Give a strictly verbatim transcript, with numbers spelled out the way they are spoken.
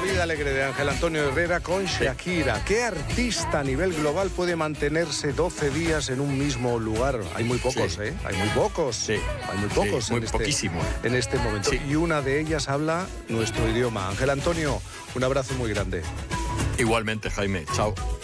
vida alegre de Ángel Antonio Herrera con Shakira. ¿Qué artista a nivel global puede mantenerse doce días en un mismo lugar? Hay muy pocos, sí. ¿eh? Hay muy pocos. Sí. Hay muy pocos. Sí, muy en poquísimo. Este, en este momento. Sí. Y una de ellas habla nuestro idioma. Ángel Antonio, un abrazo muy grande. Igualmente, Jaime. Chao.